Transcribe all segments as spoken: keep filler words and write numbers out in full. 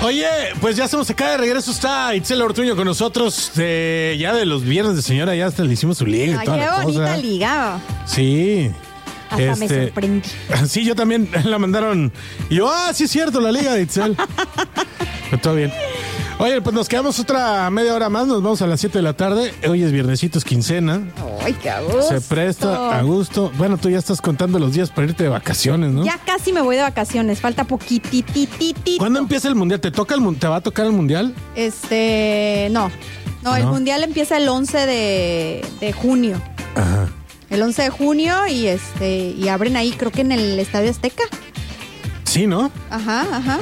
Oye, pues ya estamos acá de regreso. Está Itzel Ortuño con nosotros. De, ya de los viernes de señora, ya hasta le hicimos su liga y Ay, toda qué la bonita cosa. liga. Sí. Hasta este, me sorprendí. Sí, yo también la mandaron. Y yo, ah, sí es cierto, la liga de Itzel. Pero todo bien. Oye, pues nos quedamos otra media hora más. Nos vamos a las siete de la tarde. Hoy es viernesito, es quincena. Ay, qué a gusto. Se presta a gusto. Bueno, tú ya estás contando los días para irte de vacaciones, ¿no? Ya casi me voy de vacaciones. Falta poquitititito. ¿Cuándo empieza el mundial? ¿Te toca el mun- ¿Te va a tocar el mundial? Este, no. No, el ¿No? mundial empieza el once de, de junio. Ajá. El once de junio y este y abren ahí, creo que en el Estadio Azteca. Sí, ¿no? Ajá, ajá.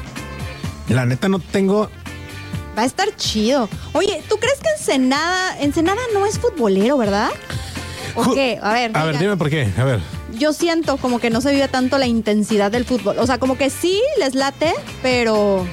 La neta no tengo... Va a estar chido. Oye, ¿tú crees que Ensenada, Ensenada no es futbolero, verdad? ¿O Ju- qué? A ver, A ver, diga. dime por qué. A ver. Yo siento como que no se vive tanto la intensidad del fútbol. O sea, como que sí les late, pero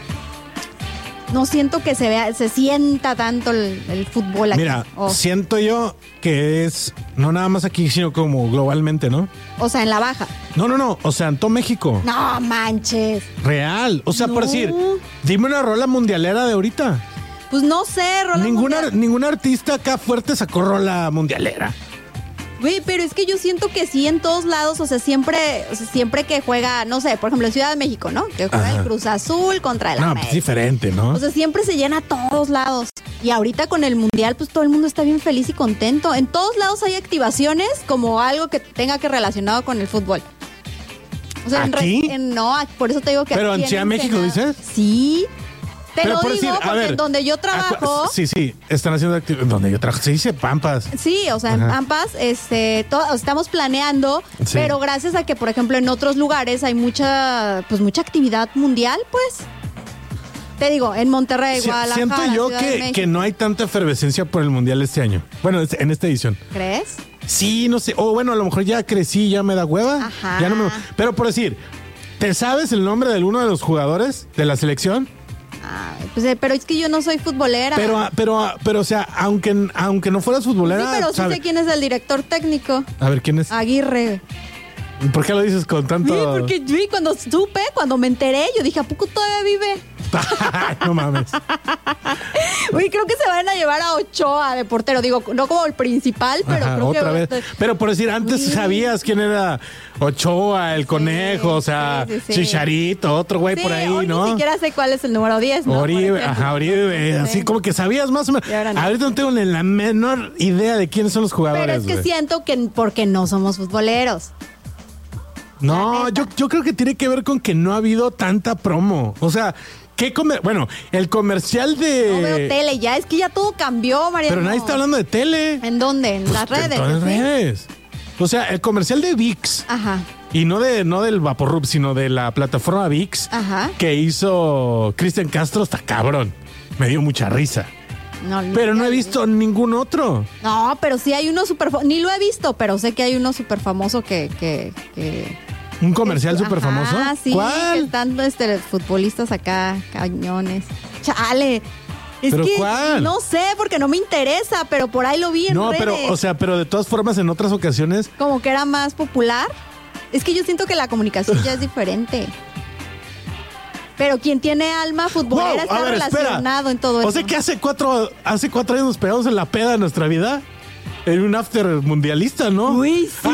no siento que se vea, se sienta tanto el, el fútbol aquí. Mira, O, siento yo que es no nada más aquí, sino como globalmente, ¿no? o sea, en la baja. No, no, no. O sea, en todo México. No manches. Real. O sea, por No. decir, dime una rola mundialera de ahorita. Pues no sé, Roland. Ninguna, ningún artista acá fuerte sacó rola mundialera. Güey, pero es que yo siento que sí en todos lados, o sea, siempre, o sea, siempre que juega, no sé, por ejemplo, en Ciudad de México, ¿no? Que juega Ajá. el Cruz Azul contra el No, América. pues diferente, ¿no? O sea, siempre se llena a todos lados. Y ahorita con el Mundial, pues todo el mundo está bien feliz y contento. En todos lados hay activaciones como algo que tenga que relacionado con el fútbol. O sea, en re- ¿Aquí? en- no, por eso te digo que ¿Pero aquí en Ciudad de México, Ensenada- dices? Sí. Te Pero lo por digo decir, a porque ver, donde yo acu- trabajo... Sí, sí, están haciendo actividades. Donde yo trabajo, se dice Pampas. Sí, o sea, en Ajá. Pampas este, to- estamos planeando, Sí. pero gracias a que, por ejemplo, en otros lugares hay mucha, pues mucha actividad mundial, pues. Te digo, en Monterrey, Si- Guadalajara, Siento yo Ciudad de que, México. que no hay tanta efervescencia por el mundial este año. Bueno, es- en esta edición. ¿Crees? Sí, no sé. O bueno, a lo mejor ya crecí, ya me da hueva. Ajá. Ya no me... Pero por decir, ¿te sabes el nombre de alguno de los jugadores de la selección? Ay, pues, eh, pero es que yo no soy futbolera. Pero, ah, pero, ah, pero, o sea, aunque, aunque no fueras futbolera. sí, pero sí sabe- sé quién es el director técnico. A ver, ¿quién es? Aguirre. ¿Por qué lo dices con tanto...? Sí, porque vi cuando supe, cuando me enteré, yo dije, ¿a poco todavía vive? No mames. Uy, creo que se van a llevar a Ochoa de portero. Digo, no como el principal, pero Ajá, creo otra que... vez. Pero por decir, antes Sí. sabías quién era Ochoa, el conejo, o sea, sí, sí, sí. Chicharito, otro güey Sí, por ahí, hoy ¿no? ni siquiera sé cuál es el número diez, ¿no? Por Oribe, ejemplo. ajá, Oribe, así Sí. como que sabías más o menos. Y ahora no. Ahorita no tengo ni la menor idea de quiénes son los jugadores. Pero es que güey. siento que porque no somos futboleros. No, la yo, yo creo que tiene que ver con que no ha habido tanta promo. O sea, ¿qué comer? Bueno, el comercial de. No veo tele ya, es que ya todo cambió, Mariano. Pero nadie está hablando de tele. ¿En dónde? En Pues, las redes. En todas las ¿sí? redes. O sea, el comercial de ViX. Ajá. Y no de no del Vaporrub, sino de la plataforma ViX Ajá. que hizo Cristian Castro, está cabrón. Me dio mucha risa. No, Pero no he ya- visto ningún otro. No, pero sí hay uno súper famoso. Ni lo he visto, pero sé que hay uno súper famoso que... que, que ¿Un comercial Ajá, súper famoso? sí, que ¿Cuál? están este, futbolistas acá, cañones. Chale. Es ¿Pero que cuál? no sé, porque no me interesa, pero por ahí lo vi en No, redes. pero, o sea, pero de todas formas, en otras ocasiones. Como que era más popular. Es que yo siento que la comunicación ya es diferente. Pero quien tiene alma futbolera Wow, está a ver, espera. relacionado en todo eso. O sea que hace cuatro, hace cuatro años nos pegamos en la peda de nuestra vida. En un after mundialista, ¿no? Uy, sí.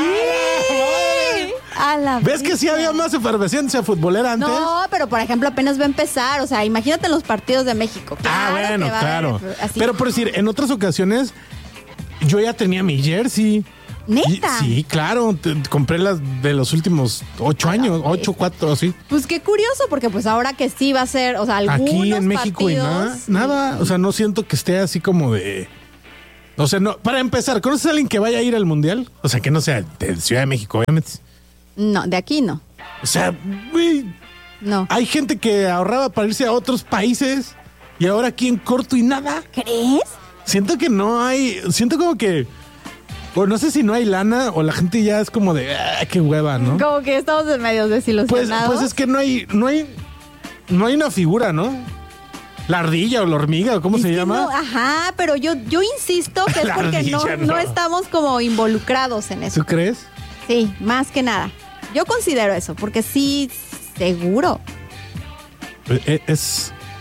¡Ah, A la ¿Ves que sí bestia. había más efervescencia futbolera antes? No, pero por ejemplo apenas va a empezar. O sea, imagínate en los partidos de México. ah, Claro bueno, que va a claro. haber, así. Pero por decir, en otras ocasiones, yo ya tenía mi jersey. ¿Neta? Y- sí, claro. te- compré las de los últimos ocho A la años, ocho, bestia. cuatro, así. Pues qué curioso, porque pues ahora que sí va a ser, o sea, algunos Aquí en México y nada, partidos- nada. O sea, no siento que esté así como de. O sea, no. Para empezar, ¿conoces a alguien que vaya a ir al mundial? O sea, que no sea de Ciudad de México, obviamente. No, de aquí no. O sea, güey, No. hay gente que ahorraba para irse a otros países y ahora aquí en corto y nada. ¿Crees? Siento que no hay. Siento como que. O no sé si no hay lana o la gente ya es como de. Ah, qué hueva, ¿no? Como que estamos en medio Pues, desilusionados. pues es que no hay. No hay. No hay una figura, ¿no? La ardilla o la hormiga, o cómo Es se que llama. no, ajá, pero yo, yo insisto que es La porque no, ardilla, no. no. estamos como involucrados en eso. ¿Tú crees? Sí, más que nada. Yo considero eso, porque sí, seguro. Eh, Es.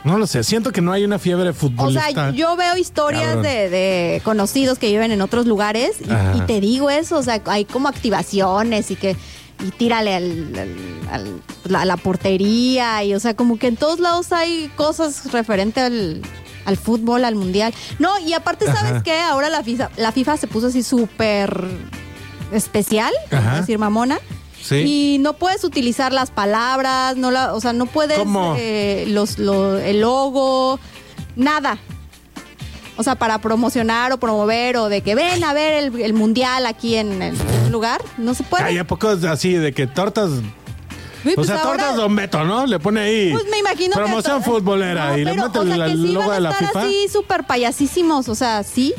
No lo sé, siento que no hay una fiebre O futbolista. sea, yo veo historias de, de conocidos que viven en otros lugares y, y te digo eso, o sea, hay como activaciones y que y tírale al, al, al- la, la portería y o sea, como que en todos lados hay cosas referente al, al fútbol, al mundial. No, y aparte, ¿sabes Ajá. qué? Ahora la FIFA, la FIFA se puso así súper especial, por Ajá. decir mamona. Sí. Y no puedes utilizar las palabras, no la, o sea, no puedes ¿Cómo? eh, los, lo- el logo, nada. O sea, para promocionar o promover o de que ven a ver el, el mundial aquí en el lugar, no se puede. Ay, ¿a poco es así de que tortas? Uy, O pues sea, ahora- tortas Don Beto, ¿no? Le pone ahí Pues me imagino que promoción to- futbolera No, y le pero, mete o sea, el, que el sí logo van a de la estar FIFA. así súper payasísimos, o sea, sí,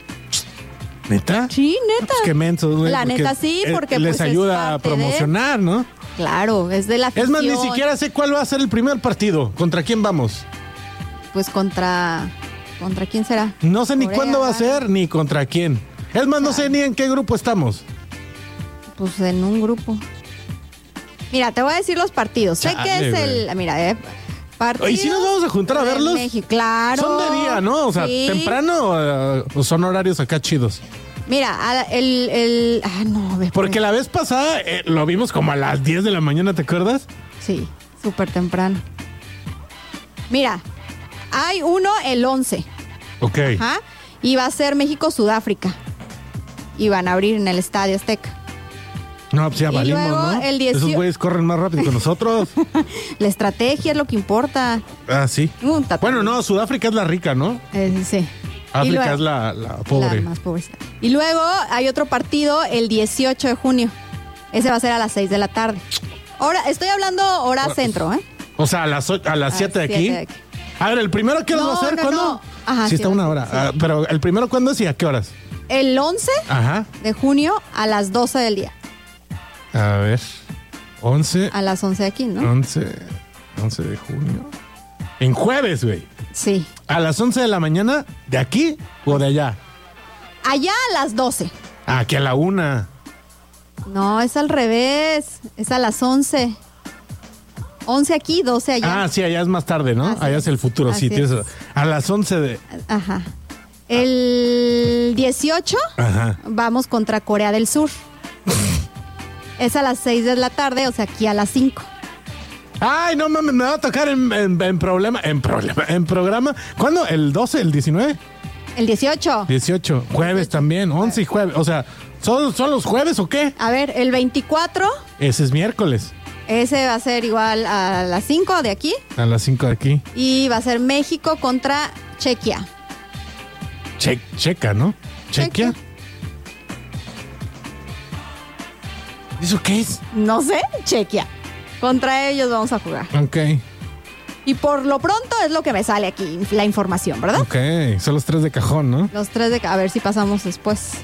¿Neta? sí, neta. Pues qué mensos, güey. La porque, neta sí, eh, porque les pues, es ayuda a parte de- promocionar, ¿no? Claro, es de la Es más, ni afición. siquiera sé cuál va a ser el primer partido. ¿Contra quién vamos? Pues contra, ¿contra quién será? No sé ni Corea, cuándo va a Ghana. ser ni contra quién. Es más, no sé ni en qué grupo estamos. Pues en un grupo. Mira, te voy a decir los partidos. sé Chale, que es güey. el. Mira, eh. Partidos ¿Y si nos vamos a juntar a de verlos? México, claro. Son de día, ¿no? O sea, Sí. temprano eh, o son horarios acá chidos. Mira, a- el. el ah, no, ve, Porque pues, la vez pasada eh, lo vimos como a las diez de la mañana, ¿te acuerdas? Sí, súper temprano. Mira, hay uno el once. Ok. Ajá. Y va a ser México-Sudáfrica. Y van a abrir en el Estadio Azteca. No, pues ya Y valimos, luego ¿no? el dieciocho Esos güeyes corren más rápido que nosotros. La estrategia es lo que importa. Ah, sí. Un tatu- Bueno, no, Sudáfrica es la rica, ¿no? Eh, sí. Y África luego- es la, la pobre. La más pobrecita. Y luego hay otro partido el dieciocho de junio. Ese va a ser a las seis de la tarde. Ahora, estoy hablando hora centro, ¿eh? O sea, a las, o- a las A siete de las aquí. siete de aquí. A ver, ¿el primero qué hora No, va a ser? no, ¿Cuándo? no. Ajá, sí, sí, está va a una ser, hora. sí. Ah, pero ¿el primero cuándo es y a qué horas? El once Ajá. de junio a las doce del día. A ver. once. A las once de aquí, ¿no? once. once de junio. En jueves, güey. Sí. ¿A las once de la mañana? ¿De aquí o de allá? Allá a las doce. Ah, aquí a la una. No, es al revés. Es a las once. once aquí, doce allá. Ah, sí, allá es más tarde, ¿no? Así allá es. es el futuro, sí. Así Tienes, es. a las once de... Ajá. El dieciocho Ajá. vamos contra Corea del Sur. Es a las seis de la tarde, o sea, aquí a las cinco. Ay, no mames, me va a tocar en, en- en problema, en problema, en programa. ¿Cuándo? ¿El doce, el diecinueve? El dieciocho. dieciocho. Jueves también, once y jueves. O sea, ¿son, son los jueves o qué? A ver, el veinticuatro, Ese es miércoles, ese va a ser igual a las cinco de aquí. a las cinco de aquí. Y va a ser México contra Chequia. Che- checa, ¿no? Chequia. Chequia. ¿Eso qué es? No sé, Chequia. Contra ellos vamos a jugar. Ok, Y por lo pronto es lo que me sale aquí, la información, ¿verdad? ok. Son los tres de cajón, ¿no? Los tres de... A ver si pasamos después.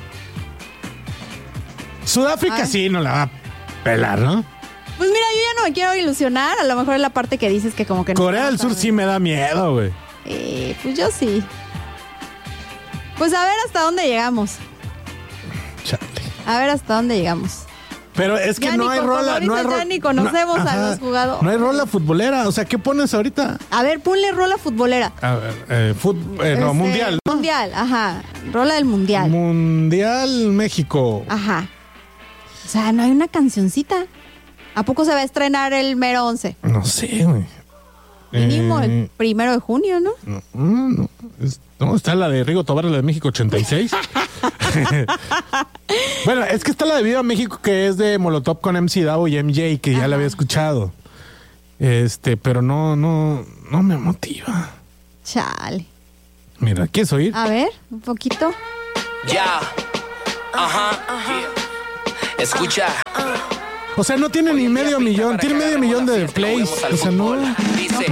Sudáfrica Ay. sí no la va a pelar, ¿no? Pues mira, yo ya no me quiero ilusionar. A lo mejor es la parte que dices que como que no... Corea del Sur sí me da miedo, güey. Eh, pues yo sí. Pues a ver hasta dónde llegamos. Chale. A ver hasta dónde llegamos. Pero es que Ya no ni hay con- rola. como No hay dices, ro- ya ni conocemos a ajá, los jugadores. No hay rola futbolera. O sea, ¿qué pones ahorita? A ver, ponle rola futbolera. A ver, eh, fut- eh, no, Este, mundial, ¿no? Mundial, ajá. Rola del mundial. Mundial México. Ajá. O sea, no hay una cancioncita. ¿A poco se va a estrenar el mero once? No sé, güey. Mínimo Eh, el primero de junio, ¿no? No, no, no. Es- no, está la de Rigo Tobar, la de México ochenta y seis. Bueno, es que está la de Viva México, que es de Molotov con M C Davo y M J, que ya Ajá. la había escuchado. Este, pero no, no, no me motiva. Chale. Mira, ¿quieres oír? A ver, un poquito. Ya. Ajá. Escucha. O sea, no tiene ni Hoy en día medio pinta millón, para tiene que medio agarremos millón la de fiesta y plays. juguemos al O sea, no. fútbol. Dice,